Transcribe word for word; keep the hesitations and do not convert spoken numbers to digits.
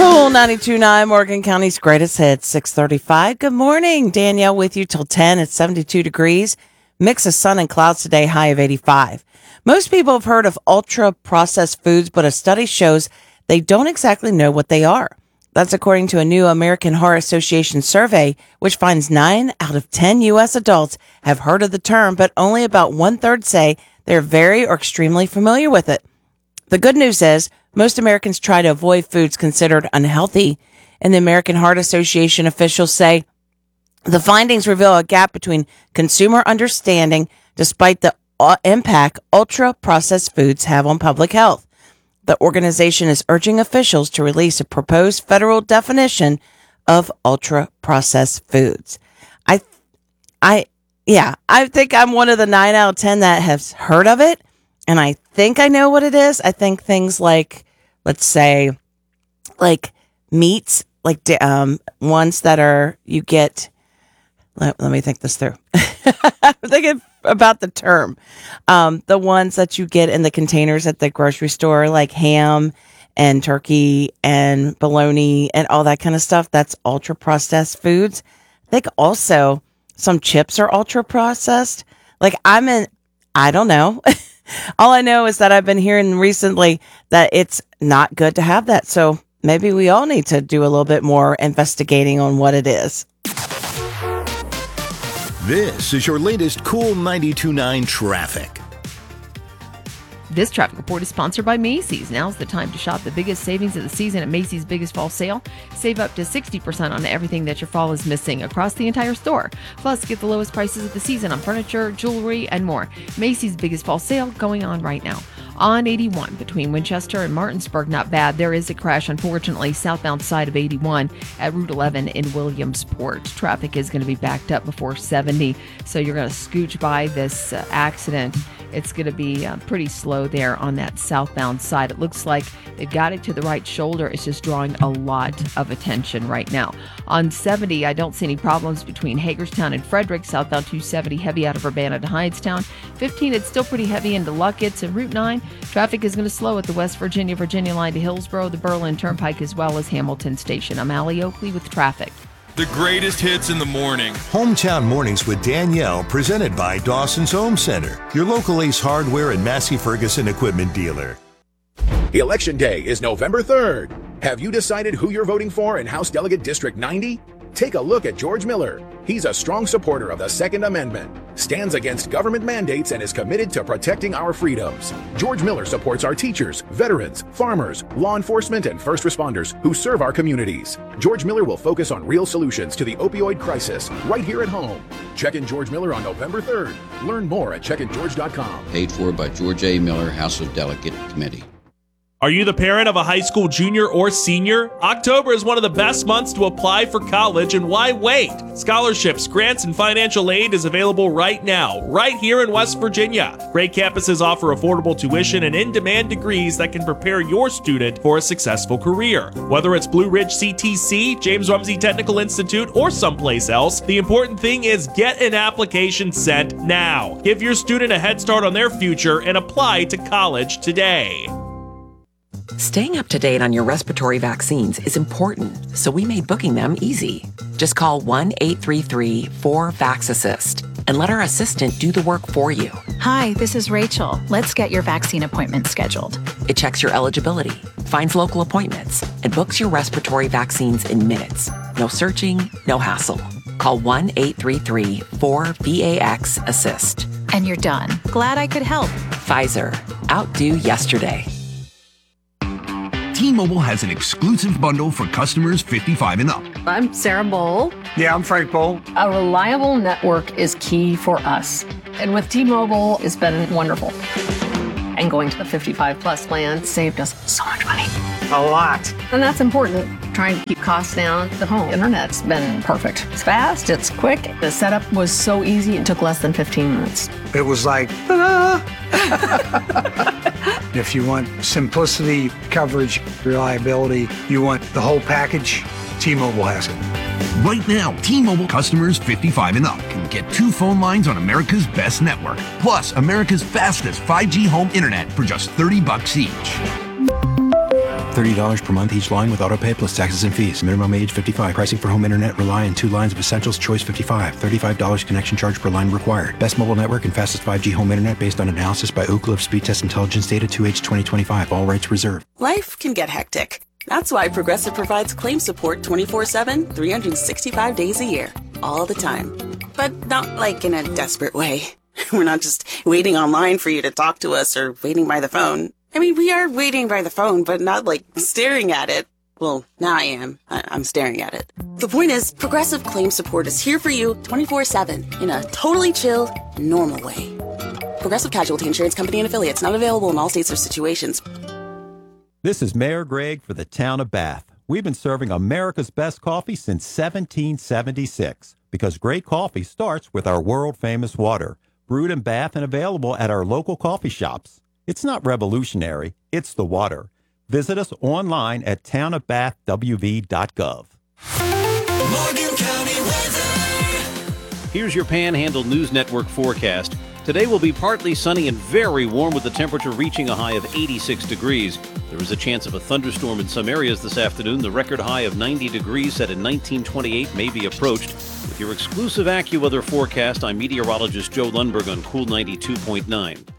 Cool ninety-two point nine, Morgan County's greatest hits, six thirty-five. Good morning. Danielle with you till ten. It's seventy-two degrees. Mix of sun and clouds today, high of eighty-five. Most people have heard of ultra-processed foods, but a study shows they don't exactly know what they are. That's according to a new American Heart Association survey, which finds nine out of ten U S adults have heard of the term, but only about one-third say they're very or extremely familiar with it. The good news is most Americans try to avoid foods considered unhealthy, and the American Heart Association officials say the findings reveal a gap between consumer understanding despite the uh, impact ultra-processed foods have on public health. The organization is urging officials to release a proposed federal definition of ultra-processed foods. I, I, yeah, I think I'm one of the nine out of ten that has heard of it, and I think I know what it is. I think things like, let's say, like meats, like um, ones that are, you get, let, let me think this through. I'm thinking about the term. Um, the ones that you get in the containers at the grocery store, like ham and turkey and bologna and all that kind of stuff. That's ultra processed foods. I think also some chips are ultra processed. Like I'm in, I don't know. All I know is that I've been hearing recently that it's not good to have that. So maybe we all need to do a little bit more investigating on what it is. This is your latest Cool ninety-two point nine traffic. This traffic report is sponsored by Macy's. Now's the time to shop the biggest savings of the season at Macy's Biggest Fall Sale. Save up to sixty percent on everything that your fall is missing across the entire store. Plus, get the lowest prices of the season on furniture, jewelry, and more. Macy's Biggest Fall Sale going on right now. On eighty-one between Winchester and Martinsburg, not bad. There is a crash, unfortunately, southbound side of eighty-one at Route eleven in Williamsport. Traffic is going to be backed up before seventy, so you're going to scooch by this uh, accident. It's going to be uh, pretty slow there on that southbound side. It looks like they've got it to the right shoulder. It's just drawing a lot of attention right now. On seventy, I don't see any problems between Hagerstown and Frederick. Southbound two seventy, heavy out of Urbana to Hindstown. fifteen, it's still pretty heavy into Luckett's. And Route nine, traffic is going to slow at the West Virginia, Virginia line to Hillsborough, the Berlin Turnpike, as well as Hamilton Station. I'm Allie Oakley with traffic. The greatest hits in the morning. Hometown Mornings with Danielle, presented by Dawson's Home Center, your local Ace Hardware and Massey Ferguson equipment dealer. Election Day is November third. Have you decided who you're voting for in House Delegate District ninety? Take a look at George Miller. He's a strong supporter of the Second Amendment, stands against government mandates, and is committed to protecting our freedoms. George Miller supports our teachers, veterans, farmers, law enforcement, and first responders who serve our communities. George Miller will focus on real solutions to the opioid crisis right here at home. Check in George Miller on November third. Learn more at check in george dot com. Paid for by George A. Miller, House of Delegate Committee. Are you the parent of a high school junior or senior? October is one of the best months to apply for college, and why wait? Scholarships, grants, and financial aid is available right now, right here in West Virginia. Great campuses offer affordable tuition and in-demand degrees that can prepare your student for a successful career. Whether it's Blue Ridge C T C, James Rumsey Technical Institute, or someplace else, the important thing is get an application sent now. Give your student a head start on their future and apply to college today. Staying up to date on your respiratory vaccines is important, so we made booking them easy. Just call one eight three three four VAX-ASSIST and let our assistant do the work for you. Hi, this is Rachel. Let's get your vaccine appointment scheduled. It checks your eligibility, finds local appointments, and books your respiratory vaccines in minutes. No searching, no hassle. Call one eight three three four VAX-ASSIST. And you're done. Glad I could help. Pfizer. Outdo yesterday. T-Mobile has an exclusive bundle for customers fifty-five and up. I'm Sarah Bowl. Yeah, I'm Frank Bowl. A reliable network is key for us. And with T-Mobile, it's been wonderful. And going to the fifty-five plus plan saved us so much money. A lot. And that's important. Trying to keep costs down. The home internet's been perfect. It's fast, it's quick. The setup was so easy, it took less than fifteen minutes. It was like, ta-da! If you want simplicity, coverage, reliability, you want the whole package, T-Mobile has it. Right now, T-Mobile customers fifty-five and up can get two phone lines on America's best network, plus America's fastest five G home internet for just thirty bucks each. thirty dollars per month each line with autopay plus taxes and fees. Minimum age fifty-five. Pricing for home internet rely on two lines of Essentials Choice fifty-five. thirty-five dollars connection charge per line required. Best mobile network and fastest five G home internet based on analysis by Oak Cliff Speed Test Intelligence Data two H twenty twenty-five. All rights reserved. Life can get hectic. That's why Progressive provides claim support twenty-four seven, three hundred sixty-five days a year. All the time. But not like in a desperate way. We're not just waiting online for you to talk to us or waiting by the phone. I mean, we are waiting by the phone, but not like staring at it. Well, now I am. I- I'm staring at it. The point is, Progressive Claim Support is here for you twenty-four seven in a totally chill, normal way. Progressive Casualty Insurance Company and Affiliates, not available in all states or situations. This is Mayor Greg for the town of Bath. We've been serving America's best coffee since seventeen seventy-six because great coffee starts with our world-famous water, brewed in Bath and available at our local coffee shops. It's not revolutionary, it's the water. Visit us online at town of bath w v dot gov. Morgan County weather. Here's your Panhandle News Network forecast. Today will be partly sunny and very warm with the temperature reaching a high of eighty-six degrees. There is a chance of a thunderstorm in some areas this afternoon. The record high of ninety degrees set in nineteen twenty-eight may be approached. With your exclusive AccuWeather forecast, I'm meteorologist Joe Lundberg on Cool ninety-two point nine.